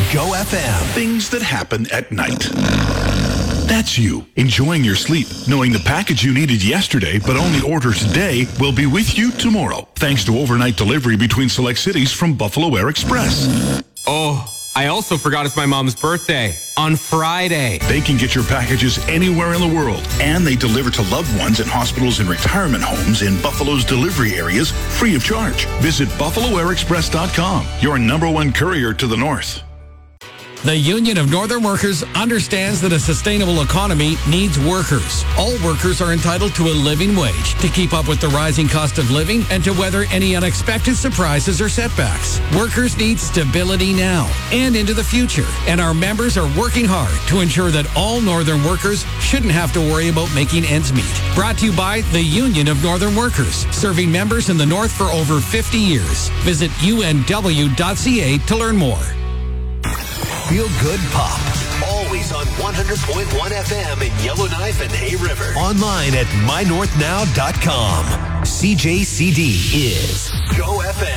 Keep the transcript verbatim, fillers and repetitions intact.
Go F M. Things that happen at night. That's you, enjoying your sleep, knowing the package you needed yesterday but only order today will be with you tomorrow, thanks to overnight delivery between select cities from Buffalo Air Express. Oh, I also forgot it's my mom's birthday on Friday. They can get your packages anywhere in the world, and they deliver to loved ones in hospitals and retirement homes in Buffalo's delivery areas free of charge. Visit buffalo air express dot com, your number one courier to the north. The Union of Northern Workers understands that a sustainable economy needs workers. All workers are entitled to a living wage to keep up with the rising cost of living and to weather any unexpected surprises or setbacks. Workers need stability now and into the future, and our members are working hard to ensure that all Northern workers shouldn't have to worry about making ends meet. Brought to you by the Union of Northern Workers, serving members in the North for over fifty years. Visit U N W dot C A to learn more. Feel Good Pop. Always on one hundred point one F M in Yellowknife and Hay River. Online at my north now dot com. C J C D is Go F M.